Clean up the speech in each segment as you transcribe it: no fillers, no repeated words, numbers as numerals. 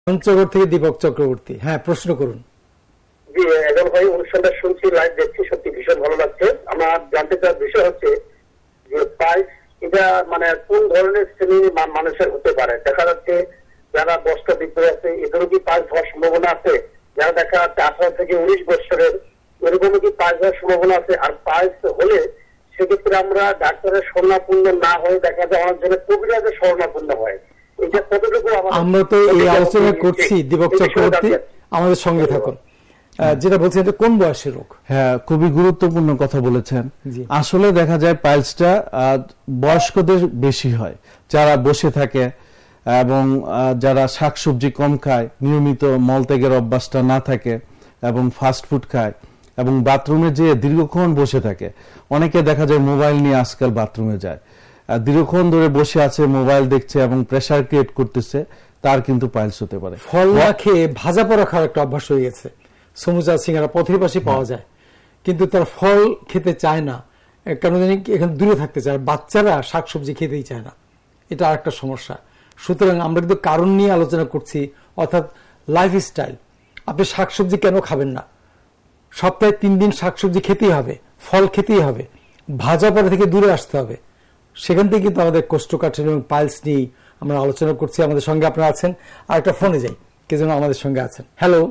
পঞ্চগড় থেকে দীপক চক্রবর্তী, হ্যাঁ প্রশ্ন করুন। জি, এখন ভাই অনুষ্ঠানটা শুনছি, লাইভ দেখছি, সত্যি ভীষণ ভালো লাগছে। আমার জানতে চাওয়ার বিষয় হচ্ছে যে পাইলস এটা মানে কোন ধরনের শ্রেণীর মানুষের হতে পারে? দেখা যাচ্ছে যারা বয়স্ক বৃদ্ধ আছে এদেরও কি পাইলস হওয়ার সম্ভাবনা আছে? যারা দেখা যাচ্ছে 18 থেকে 19 বছরের এরকমও কি পাইলস হওয়ার সম্ভাবনা আছে? আর পাইলস হলে সেক্ষেত্রে আমরা ডাক্তারের শরণাপন্ন না হয়ে দেখা যায় অনেক জনের কবিরাজের শরণাপন্ন হয়। এটা কতটুকু আমরা তো এই আলোচনা করছি। দীপক চক্রবর্তী আমাদের সঙ্গে থাকুন। যেটা বলছেন এটা কোন বয়সের রোগ? হ্যাঁ, খুবই গুরুত্বপূর্ণ কথা বলেছেন। আসলে দেখা যায় পাইলসটা বয়স্কদের বেশি হয়, যারা বসে থাকে এবং যারা শাকসবজি কম খায়, নিয়মিত মলত্যাগের অভ্যাসটা না থাকে এবং ফাস্ট ফুড খায় এবং বাথরুমে যেয়ে দীর্ঘক্ষণ বসে থাকে। অনেকে দেখা যায় মোবাইল নিয়ে আজকাল বাথরুমে যায়, দীর্ঘক্ষণ ধরে বসে আছে, মোবাইল দেখছে এবং প্রেসার ক্রিয়েট করতেছে, তার কিন্তু পাইলস হতে পারে। ফল না খেয়ে ভাজা পোড়া খাওয়ার একটা অভ্যাস হয়ে গেছে। সমুচা সিঙ্গারা পথের পাশে পাওয়া যায়, কিন্তু তার ফল খেতে চায় না, কেন জানি এখানে দূরে থাকতে চায়। বাচ্চারা শাকসবজি খেতেই চায় না, এটা আর একটা সমস্যা। সুতরাং আমরা কিন্তু কারণ নিয়ে আলোচনা করছি, অর্থাৎ লাইফস্টাইল। আপনি শাকসবজি কেন খাবেন না? সপ্তাহে 3 দিন শাকসবজি খেতেই হবে, ফল খেতেই হবে, ভাজা পোড়া থেকে দূরে আসতে হবে। সেখান থেকে কিন্তু আমাদের কোষ্ঠকাঠিন্য এবং পাইলস নিয়ে আমরা আলোচনা করছি। আমাদের সঙ্গে আপনারা আছেন। আর একটা ফোনে যাই, কে যেন আমাদের সঙ্গে আছেন। হ্যালো,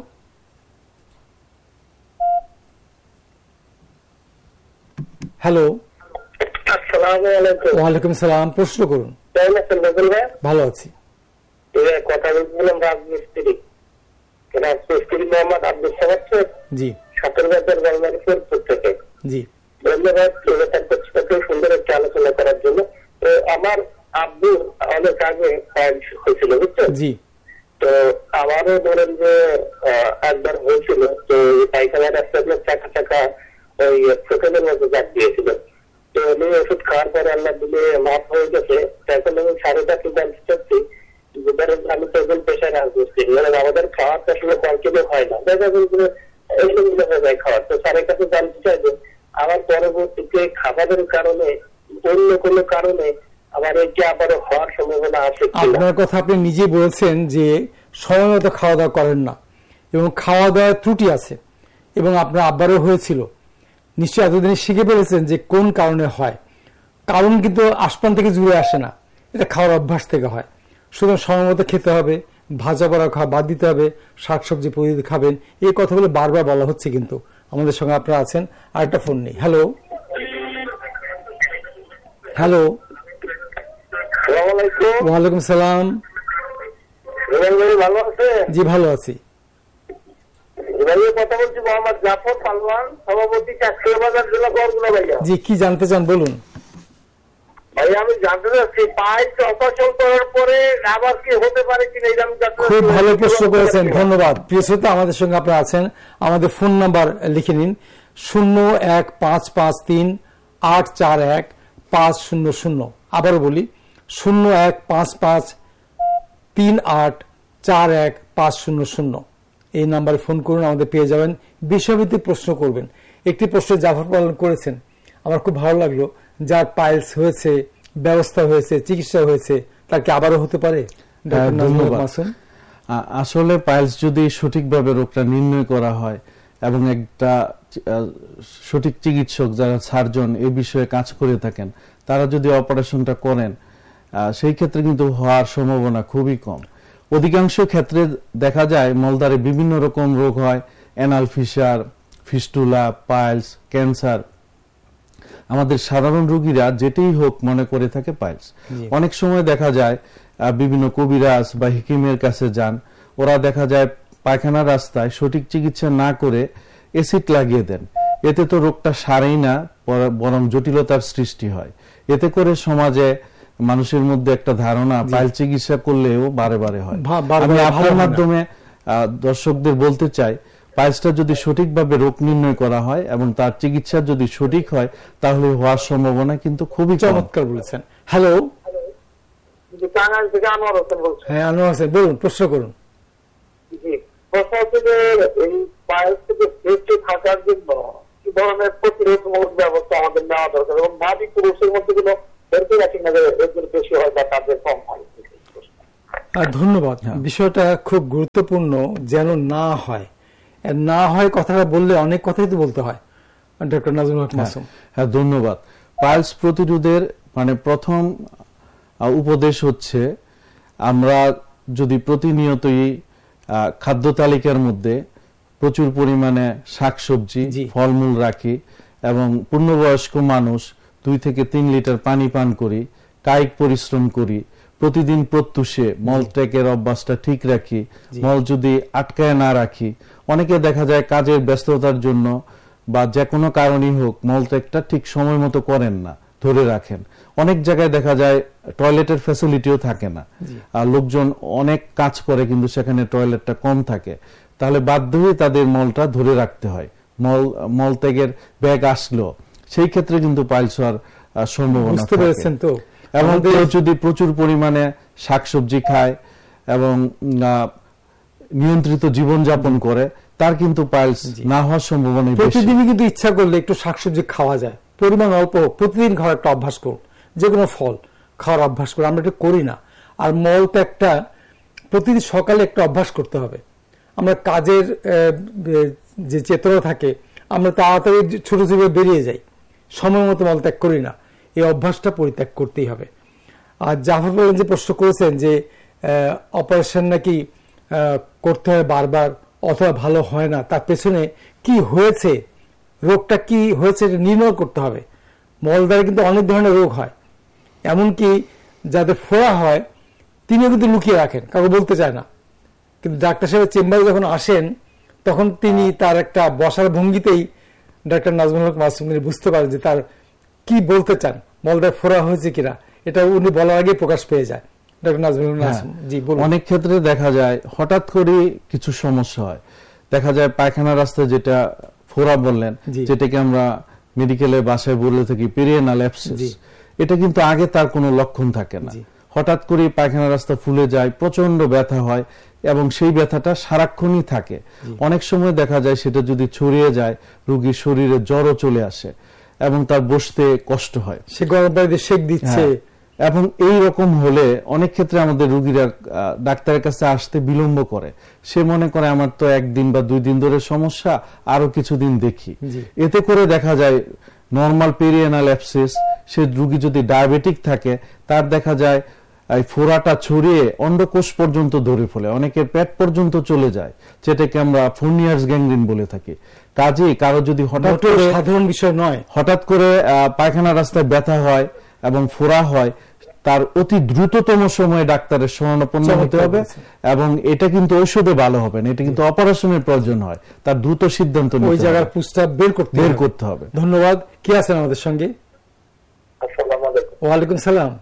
হ্যালো, আসসালামু আলাইকুম। ওয়ালাইকুম সালাম, প্রশ্ন করুন। কেমন আছেন নজরুল ভাই? ভালো আছি। কথা বলছিলাম রাজমিস্ত্রি মোহাম্মদ আব্দুল সামাদ। জি, সতর্কতার বাংলাদেশের থেকে। জি, ধন্যবাদ সুন্দর একটা আলোচনা করার জন্য। তো আমার আব্বু অনেক আগে হয়েছিল, বুঝছেন? জি। তো আমারও ধরেন যে একবার হয়েছিল, তো পায়খানা রাস্তায় চাকা চাকা ওই চোখের মধ্যে জাগ দিয়েছিল। তো আমি ওষুধ খাওয়ার পরে আল্লাহ দিলে মাফ হয়ে গেছে। এখন আমি সাড়েটা জানতে চাচ্ছি, আমি তো একজন পেশায় রাজমিস্ত্রি, আমাদের খাওয়ার তো আসলে কন্টিনিউ হয় না, দেখা যায় খাওয়ার। তো স্যারের কাছে জানতে চাই যে আমার পরবর্তীতে খাবারের কারণে অন্য কোনো কারণে আমার এটি আবারও হওয়ার সম্ভাবনা আছে? আপনার কথা আপনি নিজে বলেছেন যে সময় মতো খাওয়া দাওয়া করেন না এবং খাওয়া দাওয়ার ত্রুটি আছে, এবং আপনার আব্বারও হয়েছিল। নিশ্চয়ই এতদিনে শিখে ফেলেছেন যে কোন কারণে হয়। কারণ কিন্তু আসমান থেকে জুড়ে আসে না, এটা খাওয়ার অভ্যাস থেকে হয়। সুতরাং সময় মতো খেতে হবে, ভাজা পড়া খাওয়া বাদ দিতে হবে, শাকসবজি প্রতিদিন খাবেন, এই কথাগুলো বারবার বলা হচ্ছে। কিন্তু আমাদের সঙ্গে আপনারা আছেন। আর একটা ফোন নেই। হ্যালো, হ্যালো, ওয়ালাইকুম সালাম। ভালো আছে? জি, ভালো আছি। কথা বলছি মোহাম্মদ জাফর সালমান, সভাপতি চাকরি বাজার জেলা বরগুনা। ভাইয়া, জি, কি জানতে চান বলুন। ভাই আমি জানতে চাচ্ছি পাইলস অপারেশন করার পরে আবার কি হতে পারে কিনা? খুব ভালো প্রশ্ন করেছেন, ধন্যবাদ। প্রিয় শ্রোতা, আমাদের সঙ্গে আপনারা আছেন। আমাদের ফোন নাম্বার লিখে নিন 01553841 আবারও বলি 01553841 এই নাম্বারে ফোন করুন, আমাদের পেয়ে যাবেন। বিষয়ভিত্তিক প্রশ্ন করবেন। একটি প্রশ্ন জাফর পালন করেছেন, আমার খুব ভালো লাগলো। যার পাইলস হয়েছে, ব্যবস্থা হয়েছে, চিকিৎসা হয়েছে, তার কি আবারও হতে পারে? আসলে পাইলস যদি সঠিকভাবে রোগটা নির্ণয় করা হয় এবং একটা সঠিক চিকিৎসক যারা সার্জন এই বিষয়ে কাজ করে থাকেন, তারা যদি অপারেশনটা করেন, সেই ক্ষেত্রে কিন্তু হওয়ার সম্ভাবনা খুবই কম। অধিকাংশ ক্ষেত্রে দেখা যায় মলদ্বারে বিভিন্ন রকম রোগ হয়, anal fisher, fistula, piles, cancer. আমাদের সাধারণ রোগীরা যেটাই হোক মনে করে থাকে পাইলস। অনেক সময় দেখা যায় বিভিন্ন কবিরাজ বা হিকিমের কাছে যান, ওরা দেখা যায় পায়খানা রাস্তায় সঠিক চিকিৎসা না করে অ্যাসিড লাগিয়ে দেন। এতে তো রোগটা সারেই না, বরং জটিলতার সৃষ্টি হয়। এতে করে সমাজে মানুষের মধ্যে একটা ধারণা পাইলস চিকিৎসা করলেও বারে বারে হয়। আমি আপনার মাধ্যমে দর্শকদের বলতে চাই, পাইলসটা যদি সঠিকভাবে রোগ নির্ণয় করা হয় এবং তার চিকিৎসা যদি সঠিক হয়, তাহলে হওয়ার সম্ভাবনা কিন্তু খুবই চমৎকার বলেছেন। হ্যালো, হ্যাঁ আনোয়ার হোসেন, বলুন, প্রশ্ন করুন। প্রশ্ন হচ্ছে যে এই পাইলস থেকে সুস্থ থাকার জন্য কি ধরনের প্রতিরোধমূলক ব্যবস্থা আমাদের নেওয়া দরকার, এবং নারী পুরুষের মধ্যে কোনো বেশি হয় বা তাদের কম হয়? ধন্যবাদ। বিষয়টা খুব গুরুত্বপূর্ণ, যেন না হয়। না হয় কথাটা বললে অনেক কথাই তো বলতে হয়। ডক্টর নাজমুল হক মাসুম। হ্যাঁ, ধন্যবাদ। পাইলস প্রতিরোধের প্রথম উপদেশ হচ্ছে, আমরা যদি প্রতিনিয়তই খাদ্য তালিকার মধ্যে প্রচুর পরিমাণে শাকসবজি, ফলমূল রাখি এবং পূর্ণবয়স্ক মানুষ 2 থেকে 3 লিটার পানি পান করি, কায়িক পরিশ্রম করি, প্রতিদিন প্রত্যুষে মলত্যাগের অভ্যাসটা ঠিক রাখি, মল যদি আটকায় না রাখি, অনেকে দেখা যায় কাজের ব্যস্ততার জন্য বা যে কোনো কারণেই হোক মলত্যাগটা ঠিক সময় মতো করেন না, ধরে রাখেন। অনেক জায়গায় দেখা যায় টয়লেটের ফ্যাসিলিটিও থাকে না, আর লোকজন অনেক কাজ করে কিন্তু সেখানে টয়লেটটা কম থাকে, তাহলে বাধ্য হয়ে তাদের মলটা ধরে রাখতে হয়। মলত্যাগের ব্যাগ আসলো, সেই ক্ষেত্রে কিন্তু পাইলস হওয়ার সম্ভাবনা থাকে। এবং কেউ যদি প্রচুর পরিমাণে শাকসবজি খায় এবং নিয়ন্ত্রিত জীবনযাপন করে, তার কিন্তু পাইলস না হওয়ার সম্ভাবনা বেশি। প্রতিদিনই কিন্তু ইচ্ছা করলে একটু শাকসবজি খাওয়া যায়, পরিমাণ অল্প, প্রতিদিন খাওয়ার একটা অভ্যাস করুন, যে কোনো ফল খাওয়ার অভ্যাস করুন। আমরা এটা করি না। আর মলত্যাগটা প্রতিদিন সকালে একটা অভ্যাস করতে হবে। আমরা কাজের যে চেতনা থাকে, আমরা তাড়াতাড়ি ছোট ছোট বেরিয়ে যাই, সময় মতো মলত্যাগ করি না। এই অভ্যাসটা পরিত্যাগ করতেই হবে। আর জাফর বলেন যে প্রশ্ন করেছেন যে অপারেশন নাকি করতে হয় বারবার অথবা ভালো হয় না, তার পেছনে কি হয়েছে, রোগটা কি হয়েছে এটা নির্ণয় করতে হবে। মল দ্বারা কিন্তু অনেক ধরনের রোগ হয়, এমনকি যাদের ফোড়া হয় তিনিও কিন্তু লুকিয়ে রাখেন, কাউকে বলতে চায় না। কিন্তু ডাক্তার সাহেবের চেম্বারে যখন আসেন তখন তিনি তার একটা বসার ভঙ্গিতেই ডাক্তার নাজমুল হক মাসুম বুঝতে পারেন যে তার কি বলতে চান, মলদার ফোড়া হয়েছে কিনা, এটা উনি বলার আগে প্রকাশ পেয়ে যায়। ডাক্তার নাজমুল হক মাসুম জি বলুন। অনেক ক্ষেত্রে দেখা যায় হঠাৎ করে কিছু সমস্যা হয়, দেখা যায় পায়খানা রাস্তায় যেটা ফোড়া বললেন, যেটাকে আমরা মেডিকেলে ভাষায় বলে থাকি পেরিয়ানাল অ্যাবসেস, এটা কিন্তু আগে তার কোনো লক্ষণ থাকে না, হঠাৎ করে পায়খানা রাস্তা ফুলে যায়, প্রচন্ড ব্যথা হয় এবং সেই ব্যথাটা সারাক্ষণই থাকে। অনেক সময় দেখা যায় সেটা যদি ছড়িয়ে যায়, রোগীর শরীরে জ্বরও চলে আসে এবং তার বসতে কষ্ট হয়, সে গরম পানিতে সেক দিচ্ছে। এবং এই রকম হলে অনেক ক্ষেত্রে আমাদের রোগীরা ডাক্তারের কাছে আসতে বিলম্ব করে। সে মনে করে আমার তো 1 দিন বা 2 দিন ধরে সমস্যা, আরো কিছুদিন দেখি। এতে করে দেখা যায় নরমাল পেরিয়ানাল অ্যাবসেস, সে রোগী যদি ডায়াবেটিক থাকে তার দেখা যায় এই ফোড়াটা ছড়িয়ে অন্ডকোষ পর্যন্ত ধরে ফেলে, অনেকের পেট পর্যন্ত চলে যায়, যেটাকে আমরা ফোর্নিয়ার্স গ্যাংগ্রিন বলে থাকি। কাজেই কারো যদি হঠাৎ করে, সাধারণ বিষয় নয়, হঠাৎ করে পায়খানা রাস্তায় ব্যথা হয় এবং ফোড়া হয়, তার অতি দ্রুততম সময়ে ডাক্তারের শরণাপন্ন হতে হবে এবং এটা কিন্তু ঔষধে ভালো হবে না, এটা কিন্তু অপারেশনের প্রয়োজন হয়, তার দ্রুত সিদ্ধান্ত নিতে হবে, ওই জায়গার পুষ্টা বের করতে হবে। ধন্যবাদ। কি আছেন আমাদের সঙ্গে? আসসালামু আলাইকুম। ওয়ালাইকুম সালাম।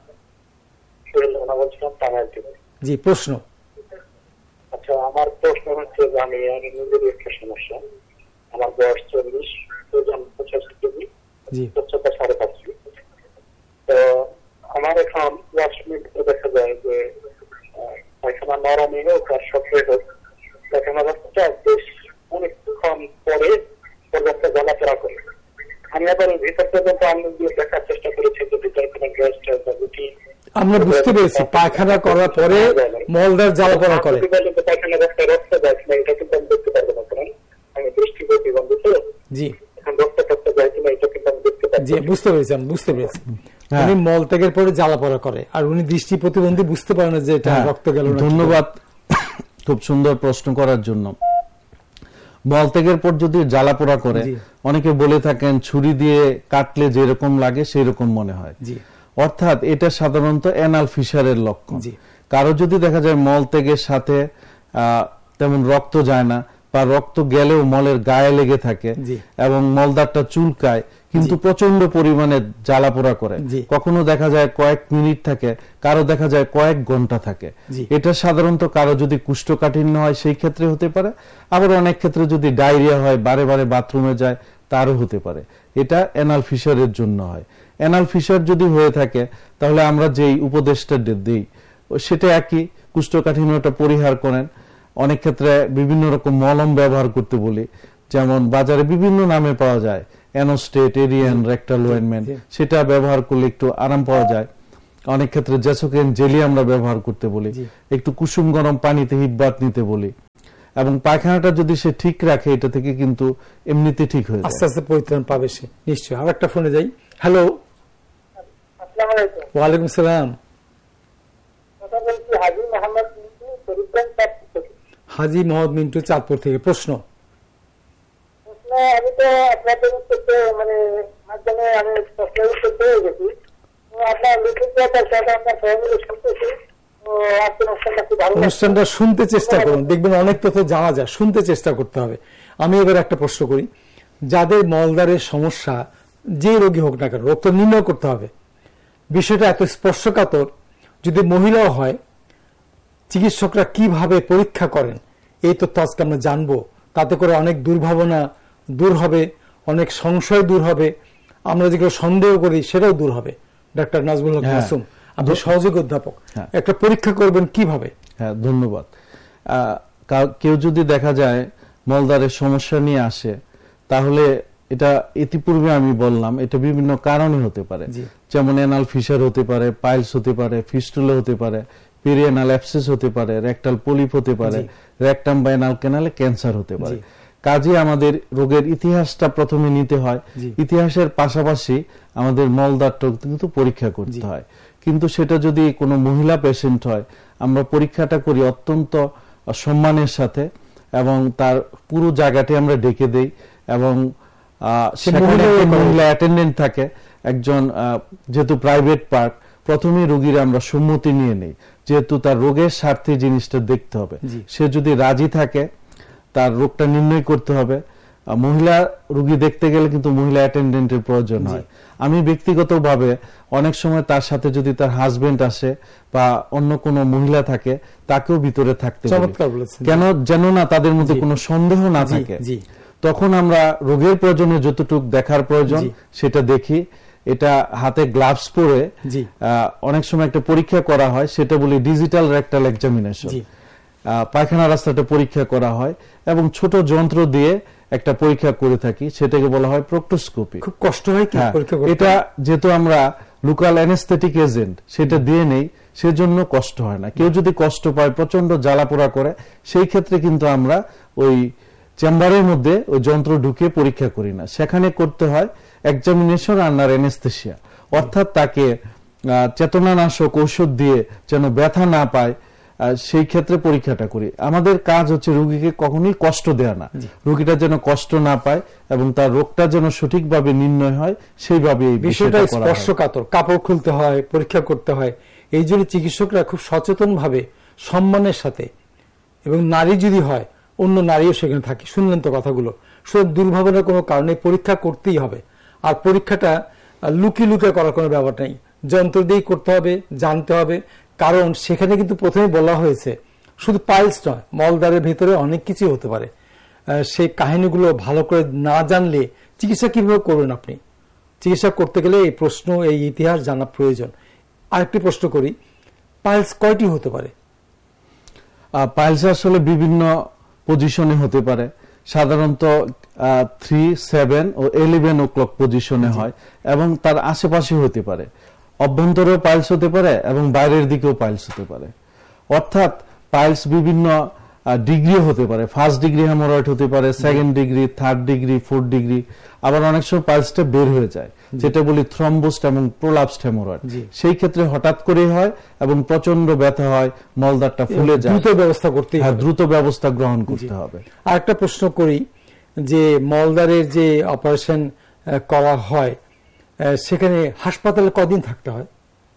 জি, প্রশ্ন। আচ্ছা, আমার প্রশ্ন হচ্ছে যে আমি নিজের একটা সমস্যা, আমার বয়স 40, ওজন 85 কেজি, উচ্চতা 5.5 ফিট। তো আমার এখন লাস্ট মিনিটে দেখা যায় যে পায়খানা নরমই হোক আর শক্ত হোক, পায়খানা রাস্তাটা বেশ অনেকক্ষণ পরে পর্যাপ্ত জ্বালাপোড়া করে। আমি আবার ভিতর পর্যন্ত আঙুল দিয়ে দেখার চেষ্টা করেছি যে ভিতরে কোনো গ্যাস বা রুটি। আমরা বুঝতে পেরেছি পায়খানা করার পরে মলদার জ্বালাপোড়া করে। পায়খানা রাস্তায় রক্ত যাচ্ছে না, এটা কিন্তু আমি দেখতে পারবো না, কারণ আমি দৃষ্টি প্রতিবন্ধী তো। জি, এখন রক্ত যাচ্ছে না, এটা কিন্তু আমি দেখতে পারবো। জি, বুঝতে পেরেছি, আমি বুঝতে পেরেছি। উনি মলত্যাগের পরে জ্বালাপোড়া করে আর উনি দৃষ্টি প্রতিবন্ধী, বুঝতে পারে না যে এটা রক্ত গেল না। ধন্যবাদ খুব সুন্দর প্রশ্ন করার জন্য। মলত্যাগের পর যদি জ্বালাপোড়া করে, অনেকে বলে থাকেন ছুরি দিয়ে কাটলে যেরকম লাগে সেই রকম মনে হয়, অর্থাৎ এটা সাধারণত অ্যানাল ফিশারের লক্ষণ। কারো যদি দেখা যায় মলত্যাগের সাথে তেমন রক্ত যায় না বা রক্ত গেলেও মলের গায়ে লেগে থাকে এবং মলদারটা চুলকায় কিন্তু প্রচন্ড পরিমাণে জ্বালাপোড়া করে, কখনো দেখা যায় কয়েক মিনিট থাকে, কারো দেখা যায় কয়েক ঘন্টা থাকে। এটা সাধারণত কারো যদি কুষ্ঠকাঠিন্য হয় সেই ক্ষেত্রে হতে পারে, আবার অনেক ক্ষেত্রে যদি ডায়রিয়া হয়, বারে বারে বাথরুমে যায়, তারও হতে পারে। এটা অ্যানাল ফিশারের জন্য হয়। অ্যানাল ফিশার যদি হয়ে থাকে তাহলে আমরা যেই উপদেশটা দিই সেটা একই, কুষ্ঠকাঠিন্যটা পরিহার করেন। অনেক ক্ষেত্রে বিভিন্ন রকম মলম ব্যবহার করতে বলি, যেমন বাজারে বিভিন্ন নামে পাওয়া যায়, অ্যানোস্টেট, এরিয়ান, রেক্টাল অয়েন্টমেন্ট, সেটা ব্যবহার করলে একটু আরাম পাওয়া যায়। অনেক ক্ষেত্রে জেসোকেন জেলি আমরা ব্যবহার করতে বলি, একটু কুসুম গরম পানিতে হিটবাথ নিতে বলি, এবং পায়খানাটা যদি সে ঠিক রাখে এটা থেকে কিন্তু এমনিতে ঠিক হয়ে যায়, আস্তে আস্তে পরিত্রাণ পাবে সে নিশ্চয়ই। আর একটা ফোনে যাই। হ্যালো, আসসালামু আলাইকুম। ওয়ালাইকুম সালাম। কথা বলছি হাজী মোহাম্মদ মিন্টু, ফরিদগঞ্জ চাঁদপুর থেকে। হাজী মোহাম্মদ মিন্টু, চাঁদপুর থেকে। প্রশ্ন আমি তো আপনাদের উত্তরতে মানে মাধ্যমে আমি প্রশ্নের উত্তর পেয়ে গেছি। তো আপনার লিখিত সাথে আপনার ফ্যামিলি শুনতেছি। তো আজকের অনুষ্ঠানটা খুব ভালো লাগছে। অনুষ্ঠানটা শুনতে চেষ্টা করুন, দেখবেন অনেক তথ্য জানা যায়, শুনতে চেষ্টা করতে হবে। আমি এবার একটা প্রশ্ন করি, যাদের মলদ্বারের সমস্যা, যে রোগী হোক না কেন, রোগ তো নির্ণয় করতে হবে। বিষয়টা এত স্পর্শকাতর, যদি মহিলাও হয় চিকিৎসকরা কিভাবে পরীক্ষা করেন এই তথ্য আজকে আমরা জানবো। তাতে করে অনেক দুর্ভাবনা দূর হবে, অনেক সংশয় দূর হবে, আমরা যেগুলো সন্দেহ করি সেটাও দূর হবে। ডাক্তার নাজমুল হক মাসুম, আপনি সহযোগী অধ্যাপক, একটা পরীক্ষা করবেন কিভাবে? হ্যাঁ, ধন্যবাদ। কেউ যদি দেখা যায় মলদ্বারের সমস্যা নিয়ে আসে, তাহলে এটা ইতিপূর্বে আমি বললাম এটা বিভিন্ন কারণে হতে পারে, যেমন এনাল ফিশার হতে পারে, পাইলস হতে পারে, ফিস্টুলা হতে পারে, পেরিয়ানাল অ্যাবসেস হতে পারে, রেকটাল পলিপ হতে পারে, রেকটাম বা এনাল ক্যানালে ক্যান্সার হতে পারে। কাজে আমাদের রোগের ইতিহাসটা প্রথমে নিতে হয়, ইতিহাসের পাশাপাশি আমাদের মলদ্বারটা কিন্তু পরীক্ষা করতে হয়। কিন্তু সেটা যদি কোনো মহিলা পেশেন্ট হয়, আমরা পরীক্ষাটা করি অত্যন্ত সম্মানের সাথে, এবং তার পুরো জায়গাটি আমরা ডেকে দেই, এবং মহিলা অ্যাটেন্ডেন্ট থাকে একজন, যেহেতু প্রাইভেট পার্ক, প্রথমে রোগীর আমরা সম্মতি নিয়ে নেই, যেহেতু তার রোগের স্বার্থে জিনিসটা দেখতে হবে। সে যদি রাজি থাকে তার রোগটা নির্ণয় করতে হবে। মহিলা রোগী দেখতে গেলে কিন্তু মহিলা অ্যাটেন্ডেন্টের প্রয়োজন হয়। আমি ব্যক্তিগতভাবে অনেক সময় তার সাথে যদি তার হাজবেন্ড আসে বা অন্য কোনো মহিলা থাকে, তাকেও ভিতরে থাকতে বলি, কেন যেন না তাদের মধ্যে কোনো সন্দেহ না থাকে। তখন আমরা রোগের প্রয়োজনে যতটুকু দেখার প্রয়োজন সেটা দেখি। এটা হাতে গ্লাভস পরে অনেক সময় একটা পরীক্ষা করা হয়, সেটা বলি ডিজিটাল রেকটাল এক্সামিনেশন। পায়খানা রাস্তাটা পরীক্ষা করা হয় এবং ছোট যন্ত্র দিয়ে একটা পরীক্ষা করে থাকি, সেটাকে বলা হয় প্রক্টোস্কোপি। খুব কষ্ট হয় কি পরীক্ষা করতে? এটা যেহেতু আমরা লোকাল অ্যানেস্থেটিক এজেন্ট সেটা দিয়ে নেই, সেজন্য কষ্ট হয় না। কেউ যদি কষ্ট পায়, প্রচন্ড জ্বালাপোড়া করে, সেই ক্ষেত্রে কিন্তু আমরা ওই চেম্বারের মধ্যে ওই যন্ত্র ঢুকে পরীক্ষা করি না, সেখানে করতে হয় এক্সামিনেশন আন্ডার অ্যানেস্থেসিয়া, অর্থাৎ তাকে চেতনানাশক ঔষধ দিয়ে যেন ব্যথা না পায়, সেই ক্ষেত্রে পরীক্ষাটা করি। আমাদের কাজ হচ্ছে রোগীকে কখনোই কষ্ট দেয়া না, রোগীটা যেন কষ্ট না পায় এবং তার রোগটা যেন সঠিকভাবে নির্ণয় হয়, সেইভাবে এই বিষয়টা স্পর্শকাতর। কাপড় খুলতে হয়, পরীক্ষা করতে হয়, এই জন্য চিকিৎসকরা খুব সচেতন ভাবে, সম্মানের সাথে, এবং নারী যদি হয় অন্য নারীও সেখানে থাকে। শুনলেন তো কথাগুলো। সুতরাং দুর্ভাবনার কোনো কারণে পরীক্ষা করতেই হবে। আর পরীক্ষাটা লুকিয়ে লুকিয়ে করার কোনো ব্যাপার নেই, যন্ত্র দিয়েই করতে হবে, জানতে হবে। কারণ সেখানে কিন্তু প্রথমে বলা হয়েছে শুধু পাইলস নয়, মলদ্বারের ভেতরে অনেক কিছু হতে পারে। সেই কাহিনীগুলো ভালো করে না জানলে চিকিৎসা কিভাবে করবেন আপনি? চিকিৎসা করতে গেলে এই প্রশ্ন, এই ইতিহাস জানা প্রয়োজন। আরেকটি প্রশ্ন করি, পাইলস কয়টি হতে পারে? পাইলস আসলে বিভিন্ন পজিশনে হতে পারে, সাধারণত 3, 7 ও 11 o'clock পজিশনে হয়, এবং তার আশেপাশে হতে পারে। অভ্যন্তরেও পাইলস হতে পারে এবং বাইরের দিকেও পাইলস হতে পারে। অর্থাৎ পাইলস বিভিন্ন ডিগ্রি হতে পারে। ফার্স্ট ডিগ্রি হেমোরয়েড হতে পারে, second degree, third degree, fourth degree. আবার অনেক সময় পাইলসটা বের হয়ে যায়, যেটা বলি থ্রম্বোসড এবং প্রোলাপসড হেমোরয়েড। সেই ক্ষেত্রে হঠাৎ করে হয় এবং প্রচন্ড ব্যথা হয়, মলদ্বারটা ফুলে যায়। দ্রুত ব্যবস্থা করতে হবে, দ্রুত ব্যবস্থা গ্রহণ করতে হবে। আর একটা প্রশ্ন করি, যে মলদ্বারের যে অপারেশন করা হয় সেখানে হাসপাতালে কদিন থাকতে হয়?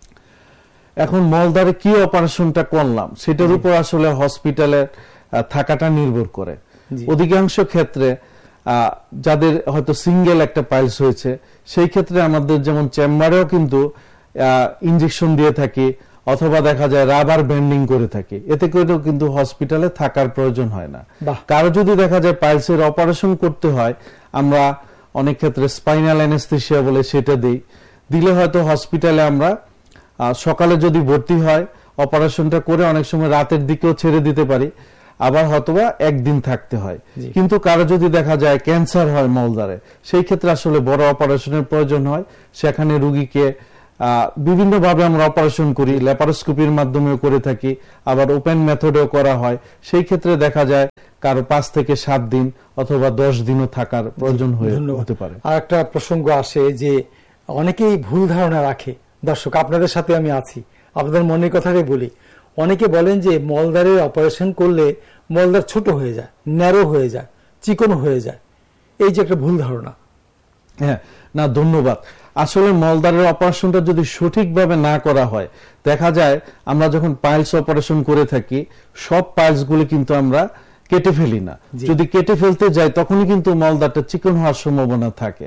এখন মলদ্বারে কি অপারেশনটা করলাম সেটার উপর আসলে হসপিটালে থাকাটা নির্ভর করে। অধিকাংশ ক্ষেত্রে যাদের হয়তো সিঙ্গেল একটা পাইলস হয়েছে, সেই ক্ষেত্রে আমাদের যেমন চেম্বারেও কিন্তু ইনজেকশন দিয়ে থাকি, অথবা দেখা যায় রাবার ব্যান্ডিং করে থাকি, এতে করেও কিন্তু হসপিটালে থাকার প্রয়োজন হয় না। কারো যদি দেখা যায় পাইলসের অপারেশন করতে হয়, আমরা অনেক ক্ষেত্রে স্পাইনাল অ্যানেস্থেসিয়া বলে সেটা দিলে হয়তো হসপিটালে আমরা সকালে যদি ভর্তি হয়, অপারেশনটা করে অনেক সময় রাতের দিকেও ছেড়ে দিতে পারি, আবার হয়তোবা একদিন থাকতে হয়। কিন্তু কারো যদি দেখা যায় ক্যান্সার হয় মলদ্বারে, সেই ক্ষেত্রে আসলে বড় অপারেশনের প্রয়োজন হয়, সেখানে রোগীকে বিভিন্ন ভাবে আমরা অপারেশন করি, ল্যাপারোস্কোপির মাধ্যমেও করে থাকি, আবার ওপেন মেথডেও করা হয়। সেই ক্ষেত্রে দেখা যায় কারো 5 থেকে 7 দিন অথবা 10 দিনও থাকার প্রয়োজন হতে পারে। আর একটা প্রসঙ্গ আসে যে অনেকেই ভুল ধারণা রাখে, দর্শক আপনাদের সাথে আমি আছি, আপনাদের মনের কথাটাই বলি। অনেকে বলেন যে মলদ্বারের অপারেশন করলে মলদ্বার ছোট হয়ে যায়, ন্যারো হয়ে যায়, চিকন হয়ে যায়, এই যে একটা ভুল ধারণা। হ্যাঁ, না ধন্যবাদ। আসলে মলদ্বারের অপারেশনটা যদি সঠিকভাবে না করা হয়, দেখা যায় আমরা যখন পাইলস অপারেশন করে থাকি সব পাইলস গুলি কিন্তু আমরা কেটে ফেলি না। যদি কেটে ফেলতে যাই তখনই কিন্তু মলদ্বারটা চিকন হওয়ার সম্ভাবনা থাকে।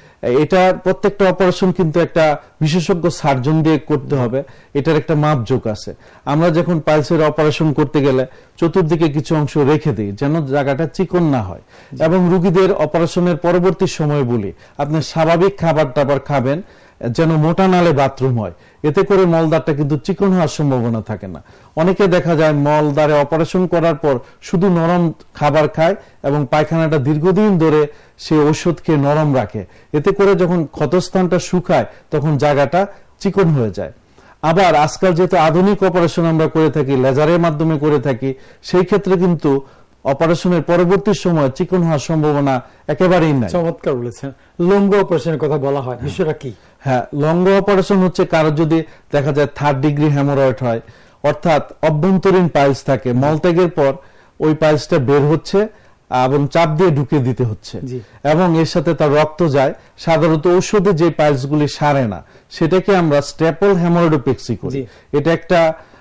এটা প্রত্যেকটা অপারেশন কিন্তু একটা বিশেষজ্ঞ সার্জন দিয়ে করতে হবে, এটার একটা মাপজোক আছে। আমরা যখন পাইলসের অপারেশন করতে গেলে চতুর্দিকে কিছু অংশ রেখে দিই যেন জায়গাটা চিকন না হয়, এবং রোগীদের অপারেশনের পরবর্তী সময় বলি আপনি স্বাভাবিক খাবার টাবার খাবেন যেন মোটা নালে বাথরুম হয়, এতে করে মলদ্বারটা কিন্তু চিকন হওয়ার সম্ভাবনা থাকে না। অনেকে দেখা যায় মলদ্বারে অপারেশন করার পর শুধু নরম খাবার খায় এবং পায়খানাটা দীর্ঘদিন ধরে সে ওষুধ খেয়ে নরম রাখে, এতে করে যখন ক্ষতস্থানটা শুকায় তখন জায়গাটা চিকন হয়ে যায়। আবার আজকাল যেহেতু আধুনিক অপারেশন আমরা করে থাকি, লেজারের মাধ্যমে করে থাকি, সেই ক্ষেত্রে কিন্তু অপারেশনের পরবর্তী সময় চিকন হওয়ার সম্ভাবনা একেবারেই নাই। চমৎকার বলেছেন। লম্ব অপারেশনের কথা বলা হয়, বিষয়টা কি? হ্যাঁ, লম্ব অপারেশন হচ্ছে কারো যদি দেখা যায় 3rd ডিগ্রি হেমোরয়েড হয়, অর্থাৎ অভ্যন্তরীণ পাইলস থাকে, মলত্যাগের পর ওই পাইলসটা বের হচ্ছে এবং চাপ দিয়ে ঢুকে দিতে হচ্ছে, এবং এর সাথে তার রক্ত যায়। সাধারণত ঔষধে যে পাইলসগুলি সারে না সেটাকে আমরা স্ট্যাপল হেমোরয়েডোপেক্সি করি। এটা একটা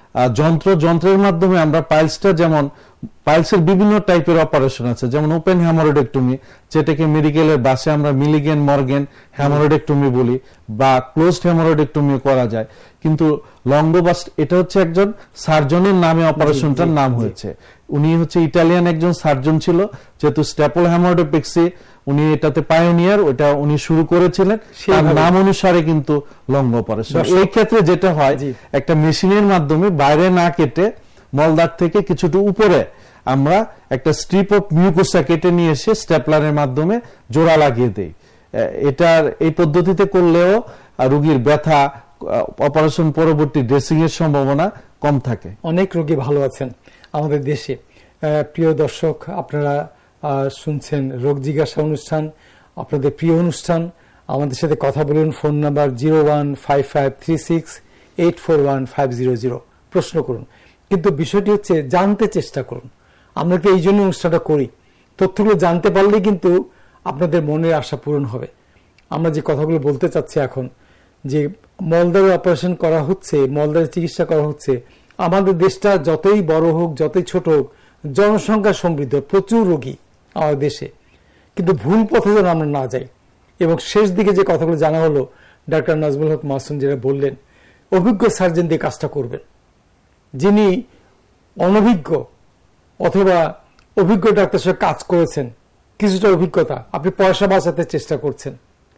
যন্ত্রের মাধ্যমে আমরা পাইলসটা, যেমন পাইলসের বিভিন্ন টাইপের অপারেশন আছে, যেমন ওপেন হেমোরয়েডেক্টমি, যেটাকে মেডিকেলের বাসে আমরা মিলিগেন মর্গেন হেমোরয়েডেক্টমি বলি, বা ক্লোজড হেমোরয়েডেক্টমি করা যায়। কিন্তু লঙ্গোবাস্ট এটা হচ্ছে একজন সার্জনের নামে অপারেশনটার নাম হয়েছে। উনি হচ্ছে ইটালিয়ান একজন সার্জন ছিল, যেহেতু স্ট্যাপল হেমোরয়েডোপেক্সি উনি এটাতে পায়োনিয়ার, ওটা উনি শুরু করেছিলেন, তার নাম অনুসারে কিন্তু লঙ্গ অপারেশন। এই ক্ষেত্রে যেটা হয় একটা মেশিনের মাধ্যমে বাইরে না কেটে মলদ্বার থেকে কিছুটা উপরে আমরা একটা স্ট্রিপ অফ মিউকোসা কেটে নিয়ে এসে স্টেপলারের মাধ্যমে জোড়া লাগিয়ে দেই। এটার এই পদ্ধতিতে করলেও রোগীর ব্যথা, অপারেশন পরবর্তী ড্রেসিং এর সম্ভাবনা কম থাকে। অনেক রোগী ভালো আছেন আমাদের দেশে। প্রিয় দর্শক, আপনারা শুনছেন রোগ জিজ্ঞাসা অনুষ্ঠান, আপনাদের প্রিয় অনুষ্ঠান। আমাদের সাথে কথা বলুন, ফোন নাম্বার 015536841500। প্রশ্ন করুন, কিন্তু বিষয়টি হচ্ছে জানতে চেষ্টা করুন। আমরা তো এই জন্য অনুষ্ঠানটা করি, তথ্যগুলো জানতে পারলে কিন্তু আপনাদের মনের আশা পূরণ হবে। আমরা যে কথাগুলো বলতে চাচ্ছি এখন, যে মলদ্বারের অপারেশন করা হচ্ছে, মলদ্বারের চিকিৎসা করা হচ্ছে, আমাদের দেশটা যতই বড় হোক, যতই ছোট হোক, জনসংখ্যা সমৃদ্ধ, প্রচুর রোগী আমাদের দেশে, কিন্তু ভুল পথে যেন আমরা না যাই। এবং শেষ দিকে যে কথাগুলো জানা হলো, ডাক্তার নাজমুল হক মাসুম যেটা বললেন, অভিজ্ঞ সার্জন দিয়ে কাজটা করবেন। যিনি অনভিজ্ঞ অথবা অভিজ্ঞ ডাক্তার সাথে কাজ করেছেন, কিছুটা অভিজ্ঞতা, আপনি পয়সা বাঁচাতে চেষ্টা করছেন,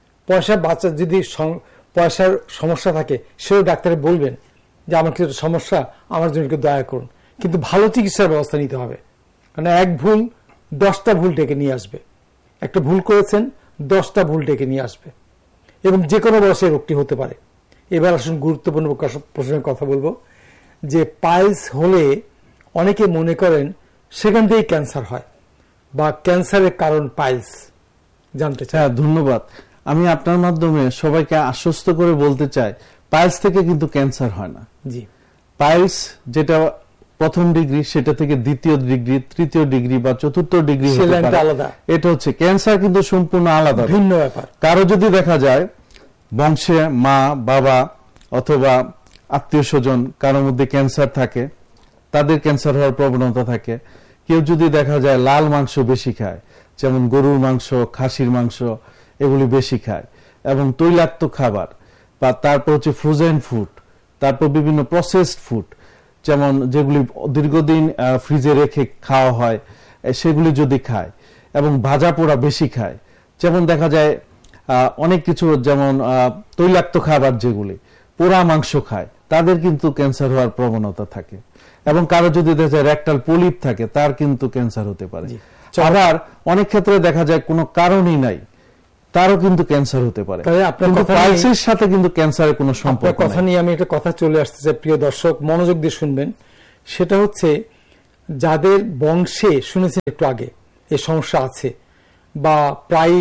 যদি পয়সার সমস্যা থাকে সেও ডাক্তারে বলবেন যে আমার কিছু সমস্যা, আমার জন্য একটু দয়া করুন। কিন্তু ভালো চিকিৎসার ব্যবস্থা নিতে হবে, কারণ এক ভুল 10টা ভুল ডেকে নিয়ে আসবে। একটা ভুল করেছেন, 10টা ভুল ডেকে নিয়ে আসবে, এবং যে কোনো বয়সে রোগটি হতে পারে। এবার আসুন গুরুত্বপূর্ণ প্রশ্নের কথা বলবো, যে পাইলস হলে অনেকে মনে করেন সেখান থেকেই ক্যান্সার হয়, বা ক্যান্সারের কারণ পাইলস, জানতে চাই। ধন্যবাদ। আমি আপনার মাধ্যমে সবাইকে আশ্বস্ত করে বলতে চাই, পাইলস থেকে কিন্তু ক্যান্সার হয় না। জি, পাইলস যেটা প্রথম ডিগ্রি, সেটা থেকে দ্বিতীয় ডিগ্রি, তৃতীয় ডিগ্রি বা চতুর্থ ডিগ্রি আলাদা। এটা হচ্ছে ক্যান্সার কিন্তু সম্পূর্ণ আলাদা, ভিন্ন ব্যাপার। কারো যদি দেখা যায় বংশে মা বাবা অথবা আত্মীয় স্বজন কারোর মধ্যে ক্যান্সার থাকে, তাদের ক্যান্সার হওয়ার প্রবণতা থাকে। কেউ যদি দেখা যায় লাল মাংস বেশি খায়, যেমন গরুর মাংস, খাসির মাংস, এগুলি বেশি খায়, এবং তৈলাক্ত খাবার, বা তারপর হচ্ছে ফ্রোজেন ফুড, তারপর বিভিন্ন প্রসেসড ফুড, যেমন যেগুলি দীর্ঘদিন ফ্রিজে রেখে খাওয়া হয় সেগুলি যদি খায়, এবং ভাজা পোড়া বেশি খায়, যেমন দেখা যায় অনেক কিছু, যেমন তৈলাক্ত খাবার যেগুলি, পোড়া মাংস খায়, তাদের কিন্তু ক্যান্সার হওয়ার প্রবণতা থাকে। এবং কারো যদি দেখা যায় রেকটাল পলিপ থাকে, তার কিন্তু ক্যান্সার হতে পারে। আবার অনেক ক্ষেত্রে দেখা যায় কোনো কারণই নাই, তারও কিন্তু ক্যান্সার হতে পারে। কিন্তু পালসের সাথে কিন্তু ক্যান্সারের কোনো সম্পর্ক কথা নিয়ে আমি একটা কথা চলে আসতে চাই, প্রিয় দর্শক মনোযোগ দিয়ে শুনবেন। সেটা হচ্ছে যাদের বংশে শুনেছেন একটু আগে এই সমস্যা আছে বা প্রায়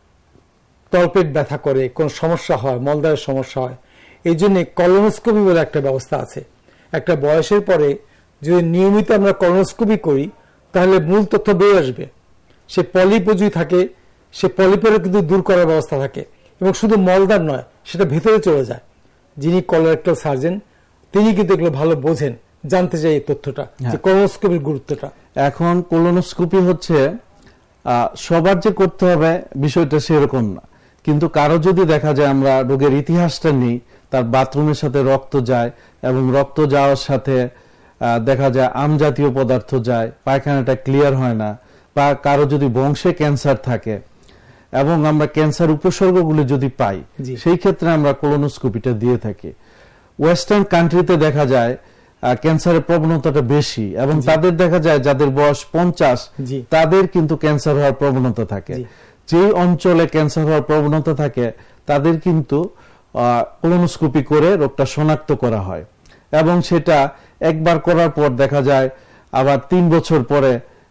তলপেট ব্যথা করে, কোন সমস্যা হয়, মলদ্বারের সমস্যা হয়, এই জন্য কলোনোস্কোপি বলে একটা ব্যবস্থা আছে। একটা বয়সের পরে যদি নিয়মিত আমরা কলোনোস্কোপি করি তাহলে মূল তথ্য বেরিয়ে আসবে। সে পলিপ যদি থাকে সে পলিপেরও কিন্তু দূর করার ব্যবস্থা থাকে, এবং শুধু মলদ্বার নয়, সেটা ভেতরে চলে যায়। যিনি কলোরেক্টাল সার্জন তিনি কিন্তু এগুলো ভালো বোঝেন, জানতে চাই এই তথ্যটা, যে কলোনোস্কোপির গুরুত্বটা। এখন কলোনোস্কোপি হচ্ছে সবার যে করতে হবে বিষয়টা সেরকম না, কিন্তু কারো যদি দেখা যায় আমরা রোগের ইতিহাসটা নিই, তার বাথরুমের সাথে রক্ত যায় এবং রক্ত যাওয়ার সাথে দেখা যায় আমজাতীয় পদার্থ যায়, পায়খানাটা ক্লিয়ার হয় না, বা কারো যদি বংশে ক্যান্সার থাকে এবং আমরা ক্যান্সার উপসর্গগুলি যদি পাই, সেই ক্ষেত্রে আমরা কলোনোস্কোপিটা দিয়ে থাকি। ওয়েস্টার্ন কান্ট্রিতে দেখা যায় ক্যান্সারের প্রবণতাটা বেশি, এবং তাদের দেখা যায় যাদের বয়স 50 তাদের কিন্তু ক্যান্সার হওয়ার প্রবণতা থাকে। যেই অঞ্চলে ক্যান্সার হওয়ার প্রবণতা থাকে তাদের কিন্তু কলোনোস্কোপি করে রোগটা শনাক্ত করা হয়, এবং সেটা একবার করার পর দেখা যায় আবার 3 বছর পরে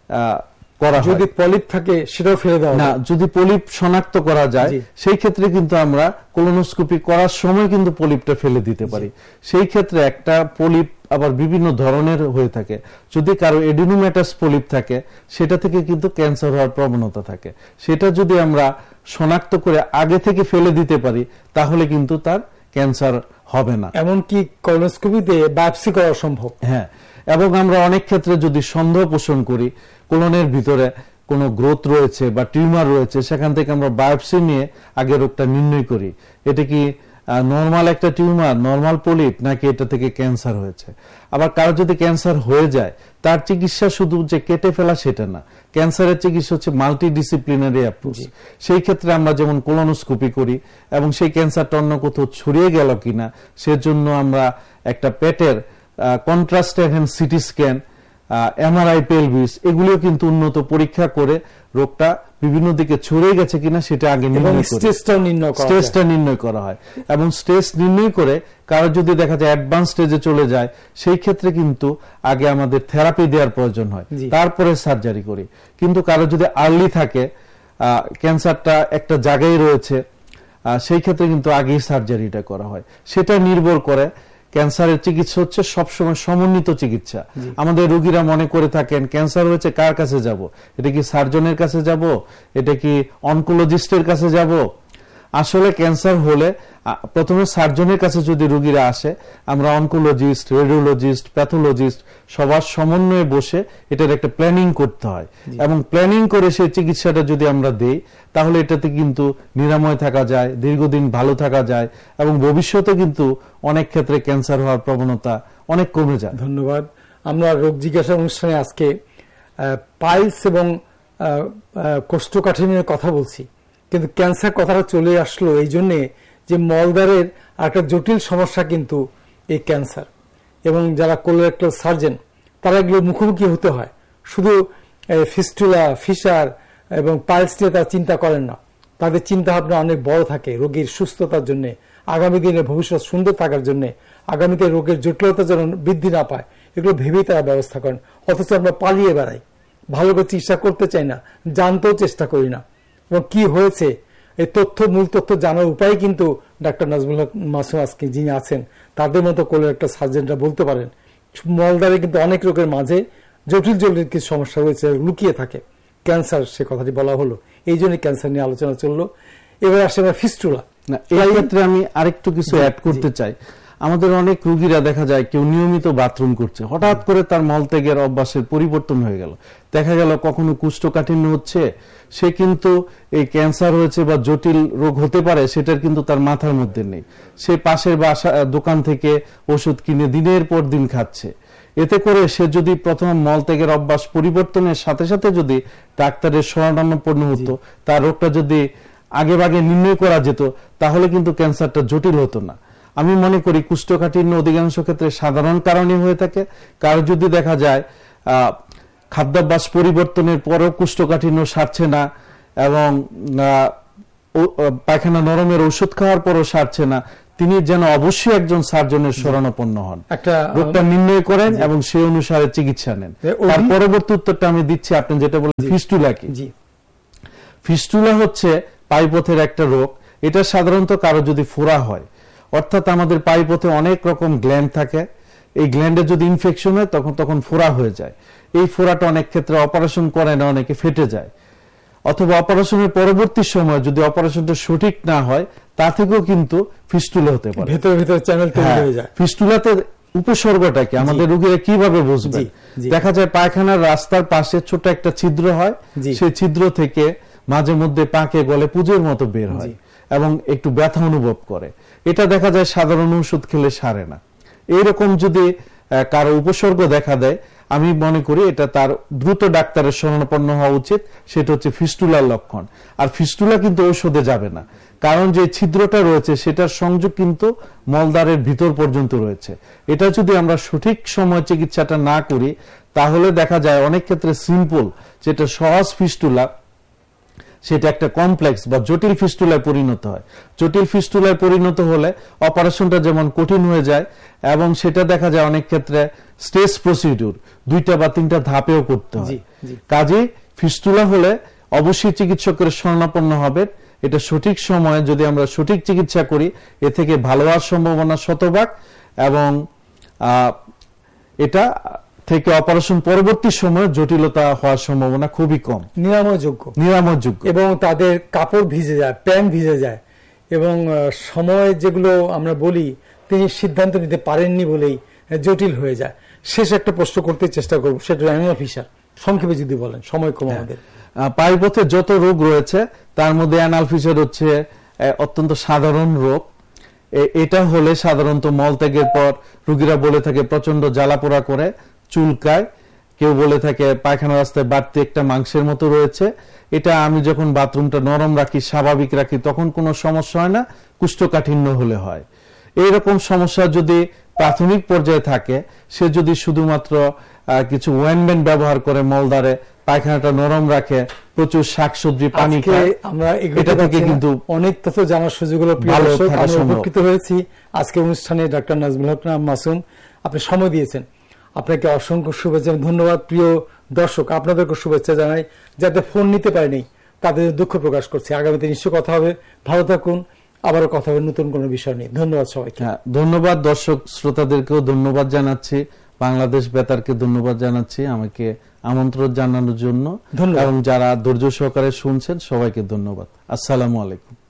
করা হয়। যদি পলিপ থাকে সেটাও ফেলে দেওয়া না, যদি পলিপ শনাক্ত করা যায় সেই ক্ষেত্রে কিন্তু আমরা কলোনোস্কোপি করার সময় কিন্তু পলিপটা ফেলে দিতে পারি। সেই ক্ষেত্রে একটা পলিপ আবার বিভিন্ন ধরনের হয়ে থাকে। যদি কারো এডিনোমেটাস পলিপ থাকে সেটা থেকে কিন্তু ক্যান্সার হওয়ার প্রবণতা থাকে। সেটা যদি আমরা শনাক্ত করে আগে থেকে ফেলে দিতে পারি তাহলে কিন্তু তার ক্যান্সার হবে না। এমনকি কলোনোস্কোপিতে বায়োপসি করা সম্ভব। হ্যাঁ, এবং আমরা অনেক ক্ষেত্রে যদি সন্দেহ পোষণ করি কোলনের ভিতরে কোনো গ্রোথ রয়েছে বা টিউমার রয়েছে, সেখান থেকে আমরা বায়োপসি নিয়ে আগে রোগটা নির্ণয় করি, এটা কি নরমাল একটা টিউমার, নরমাল পলিপ, নাকি এটা থেকে ক্যান্সার হয়েছে। আবার কারো যদি ক্যান্সার হয়ে যায় তার চিকিৎসা শুধু যে কেটে ফেলা সেটা না, ক্যান্সারের চিকিৎসা হচ্ছে মাল্টিডিসিপ্লিনারি অ্যাপ্রোচ। সেই ক্ষেত্রে আমরা যেমন কোলোনোস্কোপি করি এবং সেই ক্যান্সারটা অন্য কোথাও ছড়িয়ে গেল কিনা সেজন্য আমরা একটা পেটের contrast enhance CT scan, MRI pelvis, এগুলিও কিন্তু উন্নত পরীক্ষা করে রোগটা বিভিন্ন দিকে ছড়িয়ে গেছে কিনা সেটা আগে স্টেজটা নির্ণয় করা হয়। এবং স্টেজ নির্ণয় করে কারো যদি দেখা যায় অ্যাডভান্স স্টেজে চলে যায় সেই ক্ষেত্রে কিন্তু আগে আমাদের থেরাপি দেওয়ার প্রয়োজন হয়, তারপরে সার্জারি করি। কিন্তু কারো যদি আর্লি থাকে, ক্যান্সারটা একটা জায়গায় রয়েছে, সেই ক্ষেত্রে কিন্তু আগেই সার্জারিটা করা হয়। সেটা নির্ভর করে। ক্যান্সারের চিকিৎসা হচ্ছে সবসময় সমন্বিত চিকিৎসা। আমাদের রোগীরা মনে করে থাকেন ক্যান্সার হয়েছে কার কাছে যাব, এটা কি সার্জনের কাছে যাব, এটা কি অনকোলজিস্টের কাছে যাব? আসলে ক্যান্সার হলে প্রথমে সার্জনের কাছে যদি রোগীরা আসে, আমরা অনকোলজিস্ট, রেডিওলজিস্ট, প্যাথোলজিস্ট সবার সমন্বয়ে বসে এটার একটা প্ল্যানিং করতে হয়, এবং প্ল্যানিং করে সেই চিকিৎসাটা যদি আমরা দেই তাহলে এটাতে কিন্তু নিরাময় থাকা যায়, দীর্ঘদিন ভালো থাকা যায়, এবং ভবিষ্যতে কিন্তু অনেক ক্ষেত্রে ক্যান্সার হওয়ার প্রবণতা অনেক কমে যায়। ধন্যবাদ। আমরা রোগ জিজ্ঞাসা অনুষ্ঠানে আজকে পাইলস এবং কোষ্ঠকাঠিন্যের কথা বলছি, কিন্তু ক্যান্সার কথাটা চলে আসলো এই জন্যে যে মলদ্বারের একটা জটিল সমস্যা কিন্তু এই ক্যান্সার, এবং যারা কোলোরেক্টাল সার্জন তারা এগুলো মুখোমুখি হতে হয়। শুধু ফিস্টুলা, ফিশার এবং পাইলস নিয়ে তারা চিন্তা করেন না, তাদের চিন্তা ভাবনা অনেক বড় থাকে রোগীর সুস্থতার জন্য, আগামী দিনে ভবিষ্যৎ সুন্দর থাকার জন্য, আগামীতে রোগের জটিলতা যেন বৃদ্ধি না পায় এগুলো ভেবেই তারা ব্যবস্থা করেন। অথচ আমরা পালিয়ে বেড়াই, ভালো করে চিকিৎসা করতে চাই না, জানতেও চেষ্টা করি না, এবং কি হয়েছে এই মূল তথ্য জানার উপায় কিন্তু ডাক্তার নাজমুল হক মাসুম আজকে যিনি আছেন তাদের মতো কোলোরেক্টাল সার্জনরা বলতে পারেন। মলদ্বারে কিন্তু অনেক রোগের মাঝে জটিল জটিল কিছু সমস্যা রয়েছে, লুকিয়ে থাকে। ক্যান্সার সে কথাটি বলা হলো, এই জন্য ক্যান্সার নিয়ে আলোচনা চললো। এবার আসে ফিস্টুলা। এই ক্ষেত্রে আমি আরেকটু কিছু অ্যাড করতে চাই। আমাদের অনেক রোগীরা দেখা যায় কেউ নিয়মিত বাথরুম করছে, হঠাৎ করে তার মলত্যাগের অভ্যাসের পরিবর্তন হয়ে গেল, দেখা গেল কখনো কোষ্ঠকাঠিন্য হচ্ছে, সে কিন্তু এই ক্যান্সার হয়েছে বা জটিল রোগ হতে পারে সেটার কিন্তু তার মাথার মধ্যে নেই। সে পাশের দোকান থেকে ওষুধ কিনে দিনের পর দিন খাচ্ছে। এতে করে সে যদি প্রথম মলত্যাগের অভ্যাস পরিবর্তনের সাথে সাথে যদি ডাক্তারের শরণাপন্ন হতো, তার রোগটা যদি আগে ভাগে নির্ণয় করা যেত তাহলে কিন্তু ক্যান্সারটা জটিল হতো না। আমি মনে করি কোষ্ঠকাঠিন্য অধিকাংশ ক্ষেত্রে সাধারণ কারণে হয়ে থাকে। কারো যদি দেখা যায় খাদ্যাভ্যাস পরিবর্তনের পরও কোষ্ঠকাঠিন্য সারছে না এবং পায়খানা নরমের ওষুধ খাওয়ার পরও সারছে না, তিনি যেন অবশ্যই একজন সার্জনের শরণাপন্ন হন, রোগটা নির্ণয় করেন এবং সেই অনুসারে চিকিৎসা নেন। তার পরবর্তী উত্তরটা আমি দিচ্ছি, আপনি যেটা বলেন ফিস্টুলা কি। ফিস্টুলা হচ্ছে পায়ুপথের একটা রোগ। এটা সাধারণত কারো যদি ফোড়া হয়, অর্থাৎ আমাদের পায়ুপথে অনেক রকম গ্ল্যান্ড থাকে, এই গ্ল্যান্ডে যদি ইনফেকশন হয় তখন ফোড়া হয়ে যায়। এই ফোড়াটা অনেক ক্ষেত্রে অপারেশন করে না, অনেকে ফেটে যায়, অথবা অপারেশনের পরবর্তী সময় যদি অপারেশনটা সঠিক না হয় তা থেকেও কিন্তু ফিস্টুলা হতে পারে। ভেতরে ভেতরে চ্যানেল তৈরি হয়ে যায়। ফিস্টুলাতে উপসর্গটা কি আমাদের রোগীরা কিভাবে বুঝবে? দেখা যায় পায়খানার রাস্তার পাশে ছোট একটা ছিদ্র হয়, সেই ছিদ্র থেকে মাঝে মধ্যে পাকে গলে পুজোর মতো বের হয় এবং একটু ব্যথা অনুভব করে। এটা দেখা যায় সাধারণ ওষুধ খেলে সারে না। এইরকম যদি কারো উপসর্গ দেখা দেয়, আমি মনে করি এটা তার দ্রুত ডাক্তারের শরণাপন্ন হওয়া উচিত। সেটা হচ্ছে ফিস্টুলার লক্ষণ। আর ফিস্টুলা কিন্তু ঔষধে যাবে না, কারণ যে ছিদ্রটা রয়েছে সেটার সংযোগ কিন্তু মলদ্বারের ভিতর পর্যন্ত রয়েছে। এটা যদি আমরা সঠিক সময় চিকিৎসাটা না করি, তাহলে দেখা যায় অনেক ক্ষেত্রে সিম্পল যেটা সহজ ফিস্টুলা সেটা একটা কমপ্লেক্স বা জটিল ফিস্টুলায় পরিণত হয়। জটিল ফিস্টুলায় পরিণত হলে অপারেশনটা যেমন কঠিন হয়ে যায় এবং সেটা দেখা যায় অনেক ক্ষেত্রে স্টেজ প্রসিডিউর 2টা বা 3টা ধাপেও করতে হয়। কাজেই ফিস্টুলা হলে অবশ্যই চিকিৎসকের শরণাপন্ন হবে। এটা সঠিক সময়ে যদি আমরা সঠিক চিকিৎসা করি, এ থেকে ভালো হওয়ার সম্ভাবনা শতভাগ এবং এটা থেকে অপারেশন পরবর্তী সময়ে জটিলতা হওয়ার সম্ভাবনা খুবই কম, নিরাময়যোগ্য এবং তাদের কাপড় ভিজে যায়, প্যান্ট ভিজে যায় এবং সময় যেগুলো আমরা বলি তিনি সিদ্ধান্ত নিতে পারেননি বলেই জটিল হয়ে যায়। শেষ একটা প্রশ্ন করতে চেষ্টা করব, সেটা অ্যানাল ফিশার, সংক্ষেপে যদি বলেন, সময় কম আমাদের। পায়ুপথে যত রোগ রয়েছে তার মধ্যে অ্যানাল ফিশার হচ্ছে অত্যন্ত সাধারণ রোগ। এটা হলে সাধারণত মলত্যাগের পর রোগীরা বলে থাকে প্রচন্ড জ্বালাপোড়া করে, চুলকায়, কেউ বলে থাকে পায়খানা রাস্তায় বাড়তি একটা মাংসের মতো রয়েছে। এটা আমি যখন বাথরুমটা নরম রাখি, স্বাভাবিক রাখি, তখন কোনো সমস্যা হয় না, কোষ্ঠকাঠিন্য হলে হয়। এইরকম সমস্যা যদি প্রাথমিক পর্যায়ে থাকে, সে যদি শুধুমাত্র কিছু ওয়েনমেন্ট ব্যবহার করে মলদ্বারে পায়খানাটা নরম রাখে, প্রচুর শাকসবজি, পানি খায়, আমরা এটা থেকে কিন্তু অনেক তথ্য জানার সুযোগ হলো। উপকৃত হয়েছি আজকে অনুষ্ঠানে। ডক্টর নাজমুল হক মাসুম, আপনি সময় দিয়েছেন, আপনাকে অসংখ্য শুভেচ্ছা, ধন্যবাদ। প্রিয় দর্শক, আপনাদেরকে শুভেচ্ছা জানাই। যাতে ফোন নিতে পারেনি তাদের দুঃখ প্রকাশ করছে। আগামীতে নিশ্চয় কথা হবে। ভালো থাকুন, আবারও কথা হবে নতুন কোনো বিষয় নিয়ে। ধন্যবাদ সবাইকে। ধন্যবাদ দর্শক শ্রোতাদেরকেও ধন্যবাদ জানাচ্ছি, বাংলাদেশ বেতারকে ধন্যবাদ জানাচ্ছি আমাকে আমন্ত্রণ জানানোর জন্য, এবং যারা ধৈর্য সহকারে শুনছেন সবাইকে ধন্যবাদ। আসসালামু আলাইকুম।